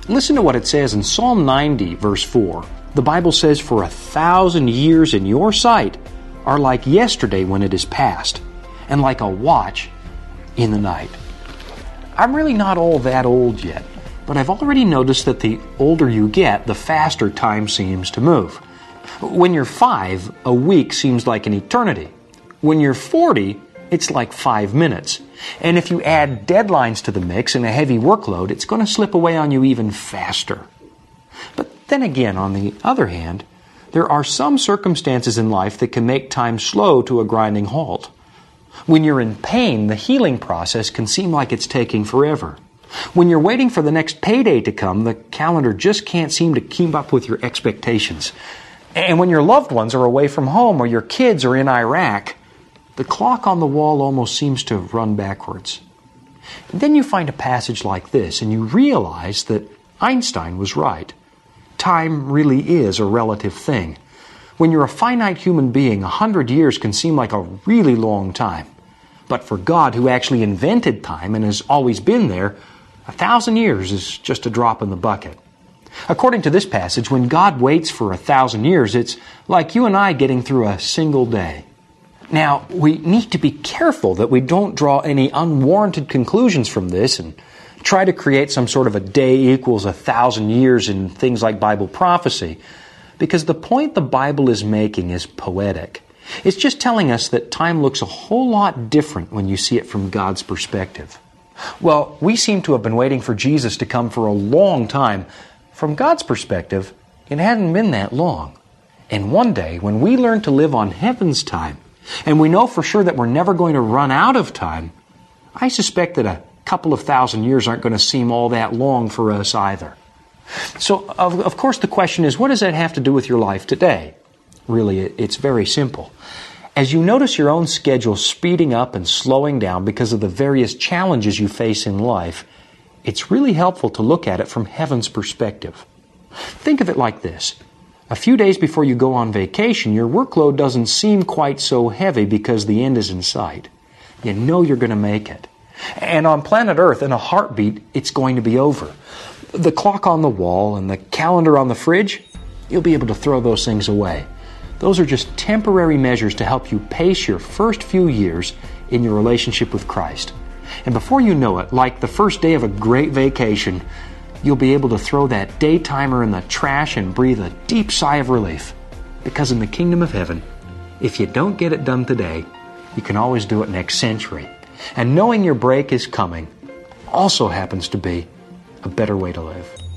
Listen to what it says in Psalm 90, verse 4. The Bible says, "For 1,000 years in your sight are like yesterday when it is past, and like a watch in the night." I'm really not all that old yet, but I've already noticed that the older you get, the faster time seems to move. When you're 5, a week seems like an eternity. When you're 40, it's like 5 minutes. And if you add deadlines to the mix and a heavy workload, it's going to slip away on you even faster. But then again, on the other hand, there are some circumstances in life that can make time slow to a grinding halt. When you're in pain, the healing process can seem like it's taking forever. When you're waiting for the next payday to come, the calendar just can't seem to keep up with your expectations. And when your loved ones are away from home or your kids are in Iraq, the clock on the wall almost seems to run backwards. And then you find a passage like this and you realize that Einstein was right. Time really is a relative thing. When you're a finite human being, 100 years can seem like a really long time. But for God, who actually invented time and has always been there, 1,000 years is just a drop in the bucket. According to this passage, when God waits for 1,000 years, it's like you and I getting through a single day. Now, we need to be careful that we don't draw any unwarranted conclusions from this and try to create some sort of a day equals 1,000 years in things like Bible prophecy, because the point the Bible is making is poetic. It's just telling us that time looks a whole lot different when you see it from God's perspective. Well, we seem to have been waiting for Jesus to come for a long time. From God's perspective, it hadn't been that long. And one day, when we learn to live on heaven's time, and we know for sure that we're never going to run out of time, I suspect that a couple of 1,000 years aren't going to seem all that long for us either. So, of course, the question is, what does that have to do with your life today? Really, it's very simple. As you notice your own schedule speeding up and slowing down because of the various challenges you face in life, it's really helpful to look at it from heaven's perspective. Think of it like this. A few days before you go on vacation, your workload doesn't seem quite so heavy because the end is in sight. You know you're going to make it. And on planet Earth, in a heartbeat, it's going to be over. The clock on the wall and the calendar on the fridge, you'll be able to throw those things away. Those are just temporary measures to help you pace your first few years in your relationship with Christ. And before you know it, like the first day of a great vacation, you'll be able to throw that day timer in the trash and breathe a deep sigh of relief. Because in the kingdom of heaven, if you don't get it done today, you can always do it next century. And knowing your break is coming also happens to be a better way to live.